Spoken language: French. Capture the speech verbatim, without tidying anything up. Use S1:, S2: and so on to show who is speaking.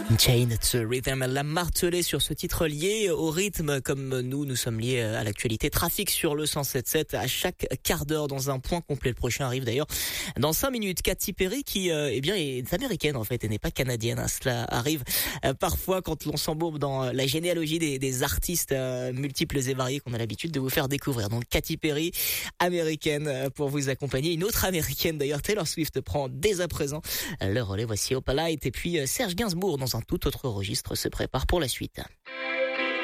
S1: Chained to Rhythm, elle l'a martelé sur ce titre lié au rythme, comme nous, nous sommes liés à l'actualité. Trafic sur le cent sept sept à chaque quart d'heure dans un point complet. Le prochain arrive d'ailleurs dans cinq minutes. Katy Perry qui, euh, eh bien, est américaine en fait et n'est pas canadienne. Hein. Cela arrive euh, parfois quand l'on s'embourbe dans la généalogie des, des artistes euh, multiples et variés qu'on a l'habitude de vous faire découvrir. Donc Katy Perry, américaine, euh, pour vous accompagner. Une autre américaine d'ailleurs, Taylor Swift, prend dès à présent le relais. Voici Opalite et puis euh, Serge Gainsbourg dans un tout autre registre se prépare pour la suite.